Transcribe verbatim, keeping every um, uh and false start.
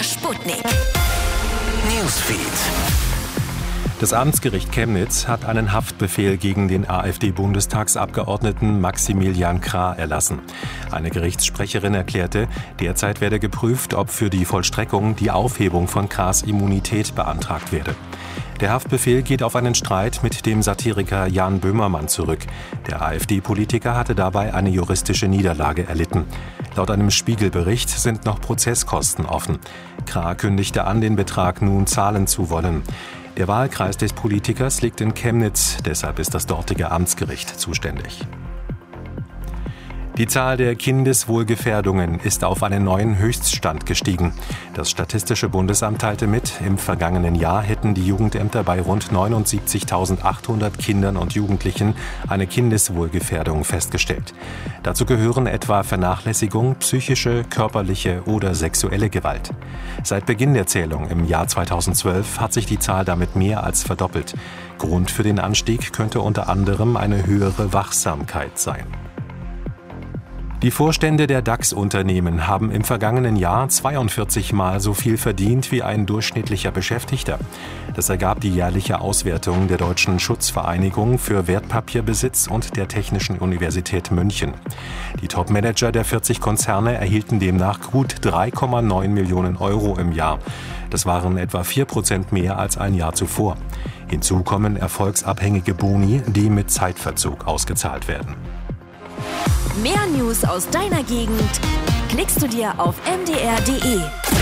Sputnik. Newsfeed. Das Amtsgericht Chemnitz hat einen Haftbefehl gegen den AfD-Bundestagsabgeordneten Maximilian Krah erlassen. Eine Gerichtssprecherin erklärte, derzeit werde geprüft, ob für die Vollstreckung die Aufhebung von Krahs Immunität beantragt werde. Der Haftbefehl geht auf einen Streit mit dem Satiriker Jan Böhmermann zurück. Der AfD-Politiker hatte dabei eine juristische Niederlage erlitten. Laut einem Spiegelbericht sind noch Prozesskosten offen. Krah kündigte an, den Betrag nun zahlen zu wollen. Der Wahlkreis des Politikers liegt in Chemnitz, deshalb ist das dortige Amtsgericht zuständig. Die Zahl der Kindeswohlgefährdungen ist auf einen neuen Höchststand gestiegen. Das Statistische Bundesamt teilte mit, im vergangenen Jahr hätten die Jugendämter bei rund neunundsiebzigtausendachthundert Kindern und Jugendlichen eine Kindeswohlgefährdung festgestellt. Dazu gehören etwa Vernachlässigung, psychische, körperliche oder sexuelle Gewalt. Seit Beginn der Zählung im Jahr zweitausendzwölf hat sich die Zahl damit mehr als verdoppelt. Grund für den Anstieg könnte unter anderem eine höhere Wachsamkeit sein. Die Vorstände der DAX-Unternehmen haben im vergangenen Jahr zweiundvierzig Mal so viel verdient wie ein durchschnittlicher Beschäftigter. Das ergab die jährliche Auswertung der Deutschen Schutzvereinigung für Wertpapierbesitz und der Technischen Universität München. Die Top-Manager der vierzig Konzerne erhielten demnach gut drei Komma neun Millionen Euro im Jahr. Das waren etwa vier Prozent mehr als ein Jahr zuvor. Hinzu kommen erfolgsabhängige Boni, die mit Zeitverzug ausgezahlt werden. Mehr News aus deiner Gegend klickst du dir auf m d r punkt d e.